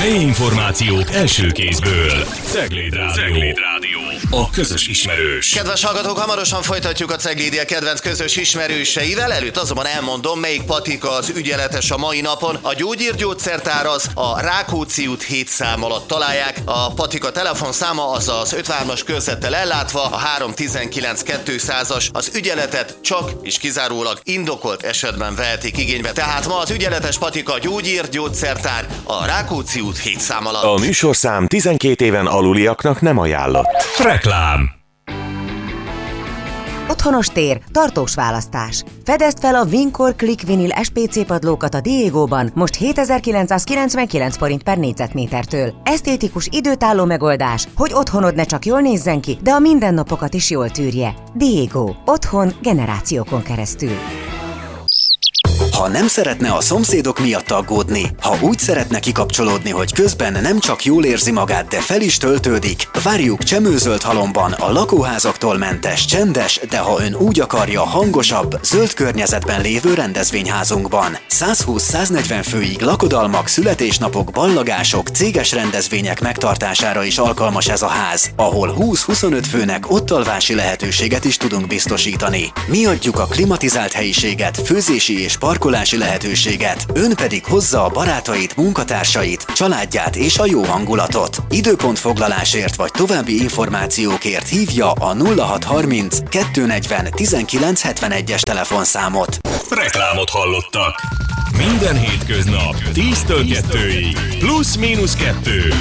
Helyi információk első kézből. Cegléd Rádió. A közös ismerős. Kedves hallgatók, hamarosan folytatjuk a Ceglédia kedvenc közös ismerőseivel. Előtt azonban elmondom, melyik patika az ügyeletes a mai napon. A gyógyírgyógyszertár az a Rákóczi út 7 szám alatt találják. A patika telefonszáma az az 53-as körzettel ellátva, a 319 200-as. Az ügyeletet csak és kizárólag indokolt esetben vehetik igénybe. Tehát ma az ügyeletes patika gyógyírgyógyszertár a Rákóczi út 7 szám alatt. A műsorszám 12 éven aluliaknak nem ajánlott. Reklám. Otthonos tér, tartós választás. Fedezd fel a Vincor Click Vinyl SPC padlókat a Diegóban most 7999 forint per négyzetmétertől. Esztétikus, időtálló megoldás, hogy otthonod ne csak jól nézzen ki, de a mindennapokat is jól tűrje. Diego. Otthon generációkon keresztül. Ha nem szeretne a szomszédok miatt aggódni, ha úgy szeretne kikapcsolódni, hogy közben nem csak jól érzi magát, de fel is töltődik, várjuk Csemőzöld Halomban a lakóházaktól mentes, csendes, de ha ön úgy akarja, hangosabb, zöld környezetben lévő rendezvényházunkban. 120-140 főig lakodalmak, születésnapok, ballagások, céges rendezvények megtartására is alkalmas ez a ház, ahol 20-25 főnek ottalvási lehetőséget is tudunk biztosítani. Mi adjuk a klimatizált helyiséget, főzési és parkolási lehetőséget, ön pedig hozza a barátait, munkatársait, családját és a jó hangulatot. Időpontfoglalásért vagy további információkért hívja a 0630 240 1971-es telefonszámot. Reklámot hallottak. Minden hétköznap 10-től 2-ig. Plusz-minusz 2.